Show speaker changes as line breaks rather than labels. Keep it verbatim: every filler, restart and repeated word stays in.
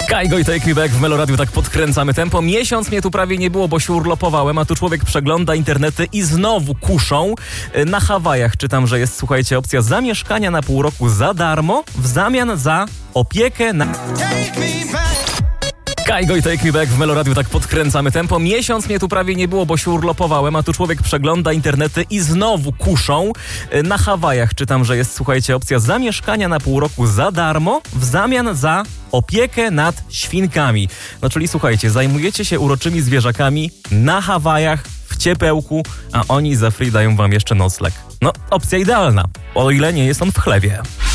Kajgo i Take Me Back w Meloradiu, tak podkręcamy tempo. Miesiąc mnie tu prawie nie było, bo się urlopowałem, a tu człowiek przegląda internety i znowu kuszą. Na Hawajach czytam, że jest, słuchajcie, opcja zamieszkania na pół roku za darmo w zamian za opiekę na... Kajgo i Take Me Back w Meloradiu, tak podkręcamy tempo. Miesiąc mnie tu prawie nie było, bo się urlopowałem, a tu człowiek przegląda internety i znowu kuszą. Na Hawajach czytam, że jest, słuchajcie, opcja zamieszkania na pół roku za darmo w zamian za opiekę nad świnkami. No czyli słuchajcie, zajmujecie się uroczymi zwierzakami na Hawajach w ciepełku, a oni za free dają wam jeszcze nocleg. No, opcja idealna, o ile nie jest on w chlewie.